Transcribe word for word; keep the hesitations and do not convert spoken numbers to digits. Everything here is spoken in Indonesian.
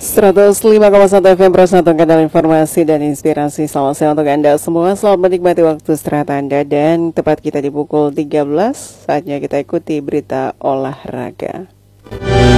seratus lima koma satu F M Persatuan Kanal Informasi dan Inspirasi. Selamat siang untuk Anda semua. Selamat menikmati waktu istirahat Anda. Dan tepat kita di pukul tiga belas, saatnya kita ikuti berita olahraga.